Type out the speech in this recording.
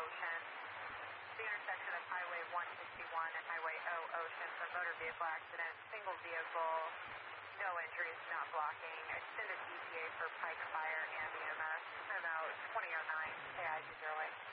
Ocean. The intersection of Highway 161 and Highway O Ocean for motor vehicle accident. Single vehicle, no injuries, not blocking. Extended ETA for Pike Fire and EMS. Turnout 2009, KI 208.